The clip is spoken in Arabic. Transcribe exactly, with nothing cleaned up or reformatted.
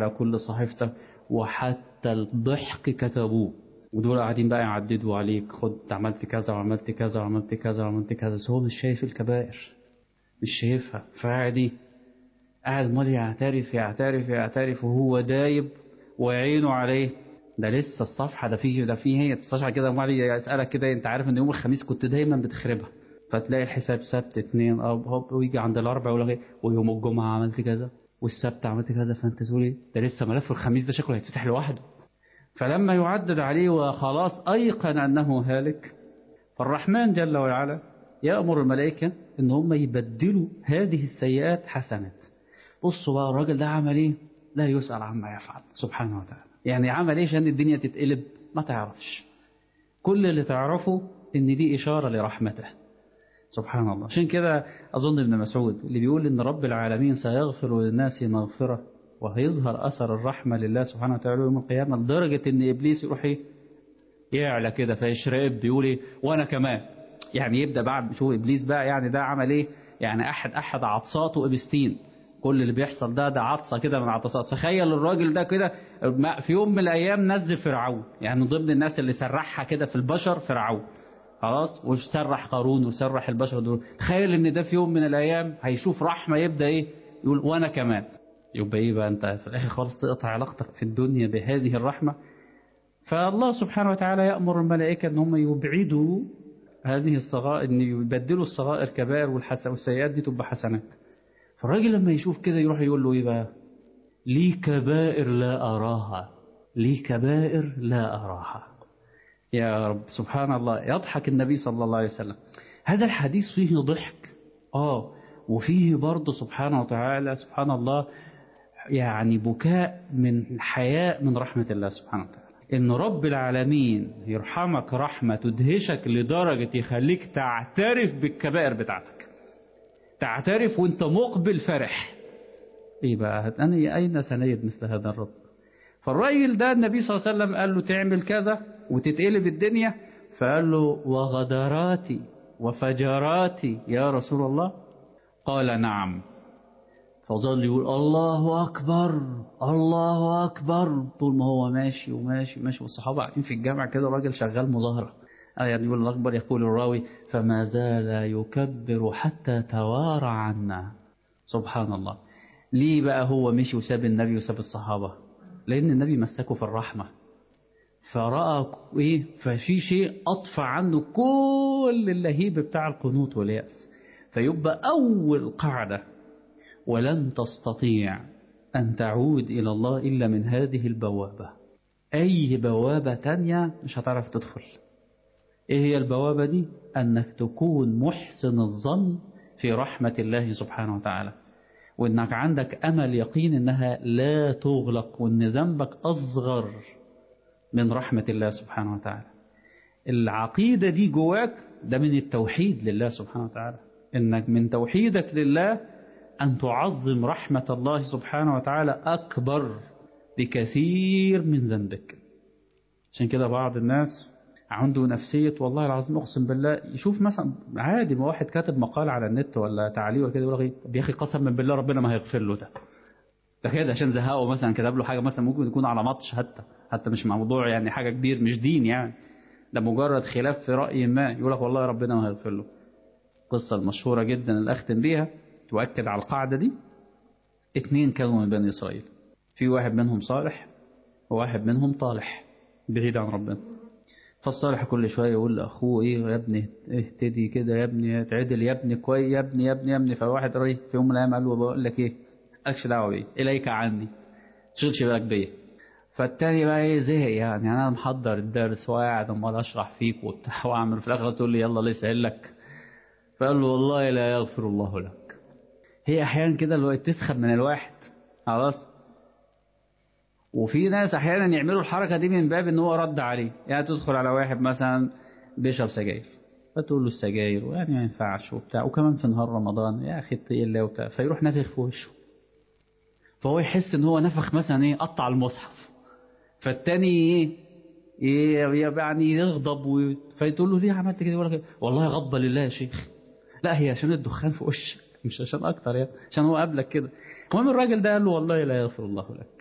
على كل صحيفتك، وحتى الضحك كتبوه، ودول قاعدين بقى يعددوا عليك، خد عملت كذا وعملت كذا وعملت كذا وعملت كذا، بس هو مش شايف الكبائر، مش شايفها. فقاعد قاعد مال يعترف يعترف يعترف وهو دايب وعينه عليه. ده لسه الصفحة، ده فيه ده فيه هي الصفحة كده، مال يسألك كده، انت عارف ان يوم الخميس كنت دايما بتخربها، فتلاقي الحساب سبت اتنين اب هوب، ويجي عند الاربع يقول لك ويوم الجمعة عملت كذا والسبت عملت كذا، فانت تقول ايه ده لسه ملف الخميس ده شكله هيتفتح لوحده. فلما يعدد عليه وخلاص ايقن انه هالك، فالرحمن جل وعلا يأمر الملائكة ان هم يبدلوا هذه السيئات حسنات. بصوا بقى الراجل ده عمل ايه؟ لا يسأل عما يفعل سبحانه وتعالى. يعني عمل ايه عشان الدنيا تتقلب؟ ما تعرفش. كل اللي تعرفه ان دي اشارة لرحمته سبحان الله. عشان كده اظن ابن مسعود اللي بيقول ان رب العالمين سيغفر للناس مغفرة، وهيظهر اثر الرحمة لله سبحانه وتعالى يوم القيامة، لدرجة ان ابليس يروح ايه؟ يعلى كده فيشرب، بيقول ايه؟ وانا كمان. يعني يبدأ بعد، شوف ابليس بقى يعني ده عمل ايه؟ يعني احد احد عطساته ابستين. كل اللي بيحصل ده ده عطسة كده من عطسات. تخيل الراجل ده كده في يوم من الأيام نزل فرعون، يعني من ضمن الناس اللي سرحها كده في البشر فرعون، خلاص، وسرح قارون وسرح البشر دول. تخيل ان ده في يوم من الأيام هيشوف رحمة يبدأ ايه؟ يقول وانا كمان. يبقى ايه بقى؟ انت في الآخر خالص تقطع علاقتك في الدنيا بهذه الرحمة. فالله سبحانه وتعالى يأمر الملائكة ان هم يبعدوا هذه الصغائر، ان يبدلوا الصغائر كبائر والسيئات دي تبقى حسنات. فالراجل لما يشوف كده يروح يقول له ايه بقى؟ لي كبائر لا أراها، لي كبائر لا أراها. يا رب سبحان الله. يضحك النبي صلى الله عليه وسلم. هذا الحديث فيه ضحك آه وفيه برضه سبحانه وتعالى سبحان الله يعني بكاء من حياء من رحمة الله سبحانه وتعالى. إن رب العالمين يرحمك رحمة تدهشك لدرجة يخليك تعترف بالكبائر بتاعتك، تعترف وانت مقبل فرح. ايه بقى؟ أنا أين سنجد مثل هذا الرب؟ فالراجل ده النبي صلى الله عليه وسلم قال له تعمل كذا وتتقلب الدنيا، فقال له وغدراتي وفجراتي يا رسول الله؟ قال نعم. فظل يقول الله أكبر الله أكبر طول ما هو ماشي وماشي ماشي، والصحابة قاعدين في الجامع كده، راجل شغال مظاهرة. آه يعني يقول الله أكبر، يقول الراوي فما زال يكبر حتى توارى عنا. سبحان الله. ليه بقى هو مشي وساب النبي وساب الصحابة؟ لأن النبي مسكه في الرحمة، فرأى إيه؟ ففي شيء أطفى عنه كل اللهيب بتاع القنوط واليأس. فيبقى أول قاعدة: ولن تستطيع أن تعود إلى الله إلا من هذه البوابة. أي بوابة تانية مش هتعرف تدخل. إيه هي البوابة دي؟ أنك تكون محسن الظن في رحمة الله سبحانه وتعالى، وإنك عندك أمل يقين إنها لا تغلق، وإن ذنبك أصغر من رحمة الله سبحانه وتعالى. العقيدة دي جواك، ده من التوحيد لله سبحانه وتعالى. إنك من توحيدك لله أن تعظم رحمة الله سبحانه وتعالى أكبر بكثير من ذنبك. عشان كده بعض الناس عنده نفسية والله العظيم أقسم بالله، يشوف مثلا عادي ما واحد كاتب مقال على النت ولا تعليق وكده يقول لك يا أخي قسما بالله ربنا ما هيغفر له ده. ده كده عشان زهقه مثلا كتب له حاجة مثلا ممكن يكون على ماتش، حتى حتى مش موضوع يعني حاجة كبير، مش دين يعني، ده مجرد خلاف في رأي ما، يقول لك والله ربنا ما هيغفر له. قصة المشهورة جدا اللي أختم بيها تؤكد على القاعدة دي. اتنين كانوا من بني إسرائيل، في واحد منهم صالح وواحد منهم طالح بعيد عن ربنا. فالصالح كل شوية يقول لأخوه إيه يا ابني اهتدي كده يا ابني، اتعدل يا ابني كويس يا ابني يا ابني يا ابني. فواحد رأي في يوم من الأيام قال له بقول لك إيه، أكش دعوة بيه، إليك عني، تشغلش بالك بيه. فالتاني بقى إيه زهق، يعني أنا محضر الدرس وقاعد أمال أشرح فيك وبتاع وأعمل، في الآخر تقول لي يلا ليه يسهل لك. فقال له والله لا يغفر الله لك. هي أحيانا كده اللي هو تسخن من الواحد خلاص، وفي ناس احيانا يعملوا الحركه دي من باب ان هو رد عليه. يعني تدخل على واحد مثلا بيشرب سجاير فتقول له السجاير ويعني ما ينفعش وبتاع، وكمان في نهار رمضان يا اخي اتقي الله وبتاع، فيروح نافخ في وشه، فهو يحس ان هو نفخ مثلا ايه قطع المصحف، فالتاني ايه ايه يعني يغضب و... فيقول له ليه عملت كده؟ يقول لك والله غضب لله يا شيخ. لا هي عشان الدخان في وشك مش عشان اكتر، يعني عشان هو قابلك كده. المهم الراجل ده قال له والله لا يغفر الله لك.